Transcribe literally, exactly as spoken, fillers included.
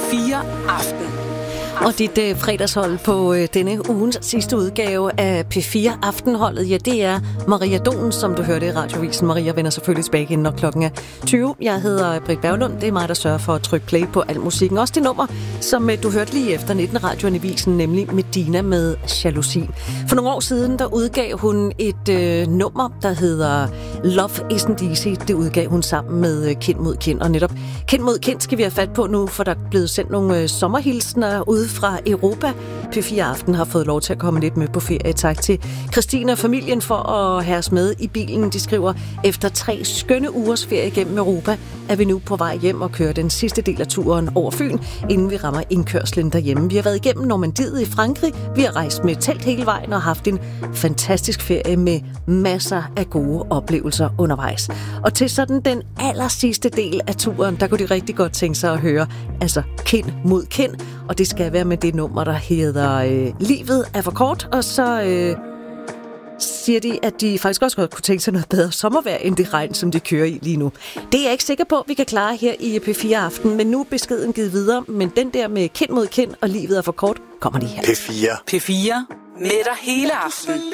fire Aften. Og dit øh, fredagshold på øh, denne ugens sidste udgave af P fire Aftenholdet, ja, det er Maria Don, som du hørte i radiovisen. Maria vender selvfølgelig tilbage igen, når klokken er tyve. Jeg hedder Britt Berglund. Det er mig, der sørger for at trykke play på al musikken. Også det nummer, som øh, du hørte lige efter nitten radioen i visen, nemlig Medina med Jalousi. For nogle år siden, der udgav hun et øh, nummer, der hedder Love Isn't Easy. Det udgav hun sammen med øh, Kind mod Kind. Og netop Kind mod Kind skal vi have fat på nu, for der er blevet sendt nogle øh, sommerhilsener ude fra Europa. P fire Aften har fået lov til at komme lidt med på ferie. Tak til Christine og familien for at have os med i bilen. De skriver, efter tre skønne ugers ferie gennem Europa, er vi nu på vej hjem og kører den sidste del af turen over Fyn, inden vi rammer indkørslen derhjemme. Vi har været igennem Normandiet i Frankrig. Vi har rejst med telt hele vejen og haft en fantastisk ferie med masser af gode oplevelser undervejs. Og til sådan den aller sidste del af turen, der kunne de rigtig godt tænke sig at høre, altså Kind mod Kind. Og det skal være med det nummer, der hedder øh, Livet er for kort. Og så øh, siger de, at de faktisk også godt kunne tænke sig noget bedre sommervejr, end det regn, som de kører i lige nu. Det er jeg ikke sikker på, at vi kan klare her i P fire Aften, men nu er beskeden givet videre. Men den der med Kind mod Kind og Livet er for kort, kommer lige her. P fire. P fire med dig hele aften.